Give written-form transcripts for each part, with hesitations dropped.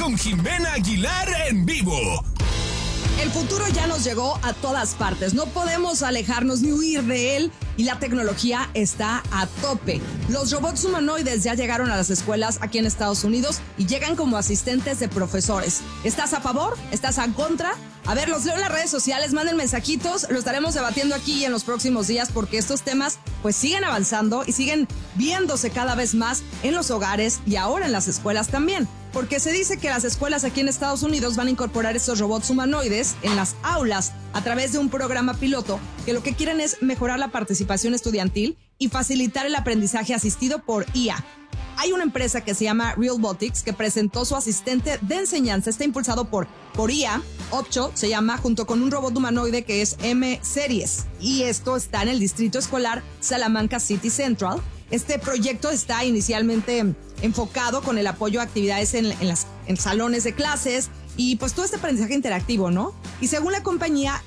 con Jimena Aguilar en vivo. El futuro ya nos llegó a todas partes. No podemos alejarnos ni huir de él y la tecnología está a tope. Los robots humanoides ya llegaron a las escuelas aquí en Estados Unidos y llegan como asistentes de profesores. ¿Estás a favor? ¿Estás en contra? A ver, los leo en las redes sociales, manden mensajitos, lo estaremos debatiendo aquí en los próximos días porque estos temas pues siguen avanzando y siguen viéndose cada vez más en los hogares y ahora en las escuelas también. Porque se dice que las escuelas aquí en Estados Unidos van a incorporar estos robots humanoides en las aulas a través de un programa piloto que lo que quieren es mejorar la participación estudiantil y facilitar el aprendizaje asistido por IA. Hay una empresa que se llama Realbotics que presentó su asistente de enseñanza. Está impulsado por IA, Opcho se llama, junto con un robot humanoide que es M-Series. Y esto está en el distrito escolar Salamanca City Central. Este proyecto está inicialmente enfocado con el apoyo a actividades en salones de clases y pues todo este aprendizaje interactivo, ¿no? Y según la compañía,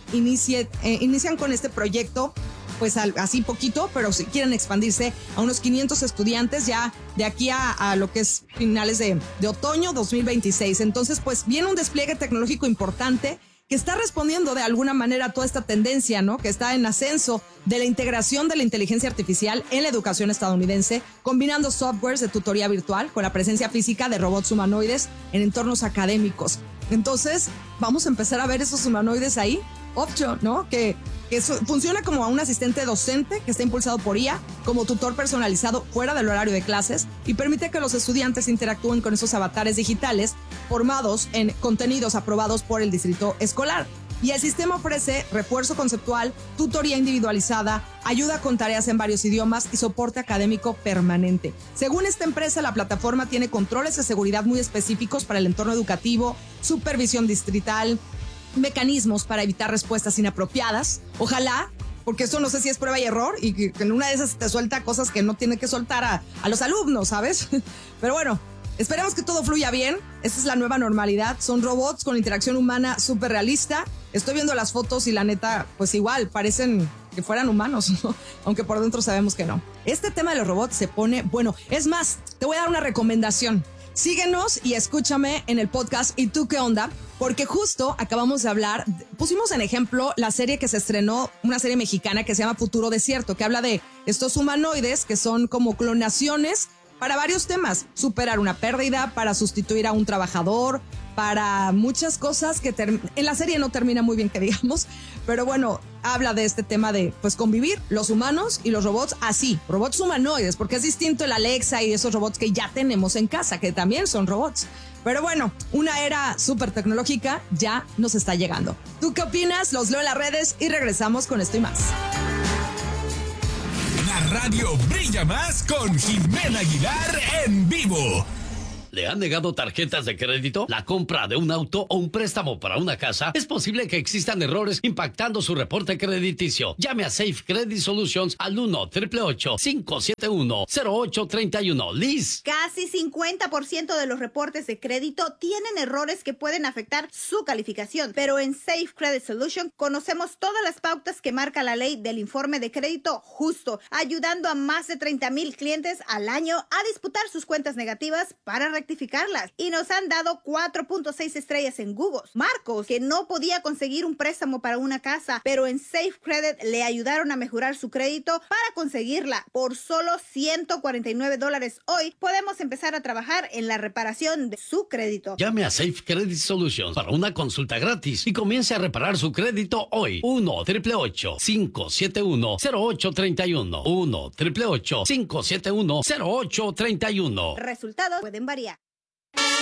inician con este proyecto pues así poquito, pero si quieren expandirse a unos 500 estudiantes ya de aquí a lo que es finales de otoño 2026. Entonces, pues viene un despliegue tecnológico importante que está respondiendo de alguna manera a toda esta tendencia, ¿no? Que está en ascenso de la integración de la inteligencia artificial en la educación estadounidense, combinando softwares de tutoría virtual con la presencia física de robots humanoides en entornos académicos. Entonces, vamos a empezar a ver esos humanoides ahí. Opcho, ¿no? Que funciona como un asistente docente que está impulsado por IA, como tutor personalizado fuera del horario de clases y permite que los estudiantes interactúen con esos avatares digitales formados en contenidos aprobados por el distrito escolar. Y el sistema ofrece refuerzo conceptual, tutoría individualizada, ayuda con tareas en varios idiomas y soporte académico permanente. Según esta empresa, la plataforma tiene controles de seguridad muy específicos para el entorno educativo, supervisión distrital, mecanismos para evitar respuestas inapropiadas. Ojalá, porque eso no sé si es prueba y error y que en una de esas te suelta cosas que no tiene que soltar a los alumnos, ¿sabes? Pero bueno, esperemos que todo fluya bien. Esta es la nueva normalidad. Son robots con interacción humana súper realista. Estoy viendo las fotos y la neta, pues igual, parecen que fueran humanos, ¿no? Aunque por dentro sabemos que no. Este tema de los robots se pone bueno. Es más, te voy a dar una recomendación. Síguenos y escúchame en el podcast ¿Y tú qué onda? Porque justo acabamos de hablar, pusimos en ejemplo la serie que se estrenó, una serie mexicana que se llama Futuro Desierto, que habla de estos humanoides que son como clonaciones para varios temas. Superar una pérdida, para sustituir a un trabajador, para muchas cosas que en la serie no termina muy bien que digamos, pero bueno, habla de este tema de pues convivir los humanos y los robots así, robots humanoides, porque es distinto el Alexa y esos robots que ya tenemos en casa, que también son robots. Pero bueno, una era súper tecnológica ya nos está llegando. ¿Tú qué opinas? Los leo en las redes y regresamos con esto y más. La radio brilla más con Jimena Aguilar en vivo. ¿Le han negado tarjetas de crédito, la compra de un auto o un préstamo para una casa? Es posible que existan errores impactando su reporte crediticio. Llame a Safe Credit Solutions al 1-888-571-0831. Liz. Casi 50% de los reportes de crédito tienen errores que pueden afectar su calificación. Pero en Safe Credit Solutions conocemos todas las pautas que marca la ley del informe de crédito justo, ayudando a más de 30,000 clientes al año a disputar sus cuentas negativas para rectificarlas, y nos han dado 4.6 estrellas en Google. Marcos, que no podía conseguir un préstamo para una casa, pero en Safe Credit le ayudaron a mejorar su crédito para conseguirla. Por solo $149 hoy podemos empezar a trabajar en la reparación de su crédito. Llame a Safe Credit Solutions para una consulta gratis y comience a reparar su crédito hoy. 1-888-571-0831. 1-888-571-0831. Resultados pueden variar.